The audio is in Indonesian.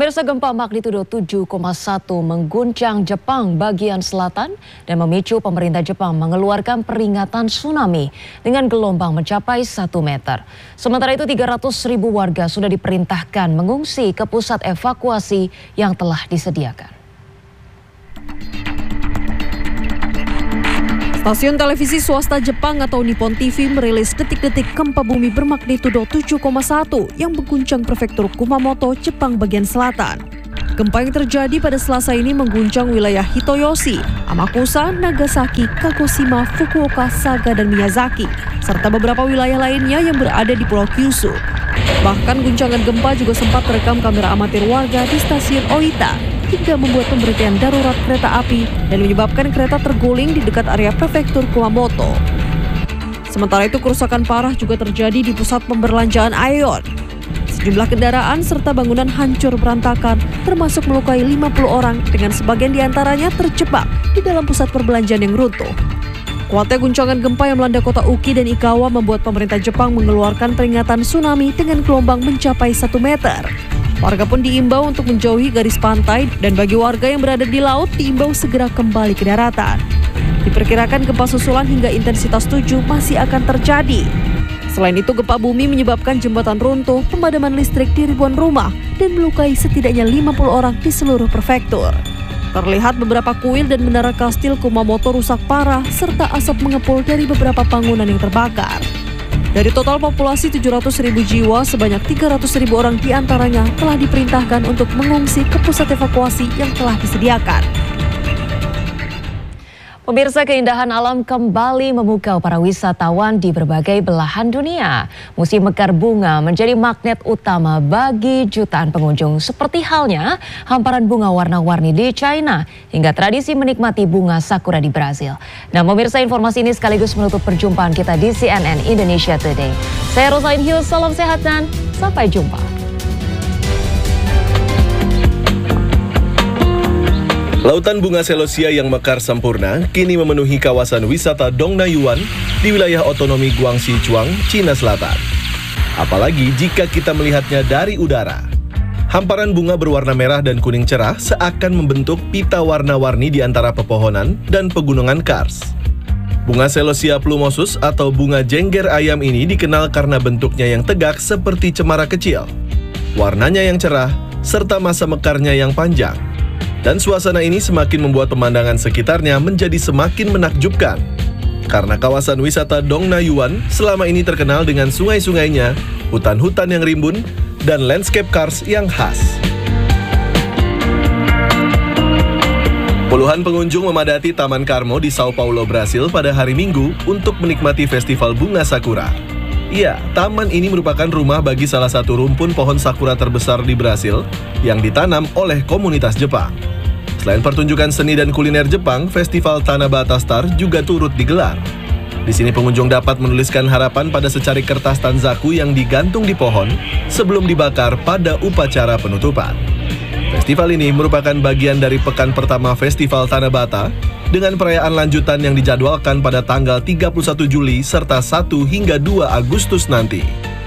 Pemirsa, gempa magnitudo 7,1 mengguncang Jepang bagian selatan dan memicu pemerintah Jepang mengeluarkan peringatan tsunami dengan gelombang mencapai 1 meter. Sementara itu 300.000 warga sudah diperintahkan mengungsi ke pusat evakuasi yang telah disediakan. Stasiun televisi swasta Jepang atau Nippon TV merilis detik-detik gempa bumi bermagnitudo 7,1 yang mengguncang prefektur Kumamoto, Jepang bagian selatan. Gempa yang terjadi pada Selasa ini mengguncang wilayah Hitoyoshi, Amakusa, Nagasaki, Kagoshima, Fukuoka, Saga, dan Miyazaki, serta beberapa wilayah lainnya yang berada di Pulau Kyushu. Bahkan guncangan gempa juga sempat terekam kamera amatir warga di stasiun Oita, hingga membuat pemberhentian darurat kereta api dan menyebabkan kereta terguling di dekat area prefektur Kumamoto. Sementara itu kerusakan parah juga terjadi di pusat pemberlanjaan Aeon. Sejumlah kendaraan serta bangunan hancur berantakan, termasuk melukai 50 orang dengan sebagian diantaranya terjebak di dalam pusat perbelanjaan yang runtuh. Kuatnya guncangan gempa yang melanda kota Uki dan Ikawa membuat pemerintah Jepang mengeluarkan peringatan tsunami dengan gelombang mencapai 1 meter. Warga pun diimbau untuk menjauhi garis pantai dan bagi warga yang berada di laut diimbau segera kembali ke daratan. Diperkirakan gempa susulan hingga intensitas 7 masih akan terjadi. Selain itu gempa bumi menyebabkan jembatan runtuh, pemadaman listrik di ribuan rumah dan melukai setidaknya 50 orang di seluruh prefektur. Terlihat beberapa kuil dan menara kastil Kumamoto rusak parah serta asap mengepul dari beberapa bangunan yang terbakar. Dari total populasi 700.000 jiwa, sebanyak 300.000 orang diantaranya telah diperintahkan untuk mengungsi ke pusat evakuasi yang telah disediakan. Pemirsa, keindahan alam kembali memukau para wisatawan di berbagai belahan dunia. Musim mekar bunga menjadi magnet utama bagi jutaan pengunjung, seperti halnya hamparan bunga warna-warni di China hingga tradisi menikmati bunga sakura di Brasil. Nah, pemirsa, informasi ini sekaligus menutup perjumpaan kita di CNN Indonesia Today. Saya Rosain Hughes, salam sehat dan sampai jumpa. Lautan bunga celosia yang mekar sempurna kini memenuhi kawasan wisata Dongnayuan di wilayah otonomi Guangxi-Chuang, Cina Selatan. Apalagi jika kita melihatnya dari udara. Hamparan bunga berwarna merah dan kuning cerah seakan membentuk pita warna-warni di antara pepohonan dan pegunungan Kars. Bunga celosia plumosus atau bunga jengger ayam ini dikenal karena bentuknya yang tegak seperti cemara kecil, warnanya yang cerah, serta masa mekarnya yang panjang. Dan suasana ini semakin membuat pemandangan sekitarnya menjadi semakin menakjubkan. Karena kawasan wisata Dongnayuan selama ini terkenal dengan sungai-sungainya, hutan-hutan yang rimbun, dan landscape Kars yang khas. Puluhan pengunjung memadati Taman Carmo di Sao Paulo, Brasil pada hari Minggu untuk menikmati festival bunga sakura. Ya, taman ini merupakan rumah bagi salah satu rumpun pohon sakura terbesar di Brasil yang ditanam oleh komunitas Jepang. Selain pertunjukan seni dan kuliner Jepang, Festival Tanabata Star juga turut digelar. Di sini pengunjung dapat menuliskan harapan pada secarik kertas tanzaku yang digantung di pohon sebelum dibakar pada upacara penutupan. Festival ini merupakan bagian dari pekan pertama Festival Tanabata dengan perayaan lanjutan yang dijadwalkan pada tanggal 31 Juli serta 1 hingga 2 Agustus nanti.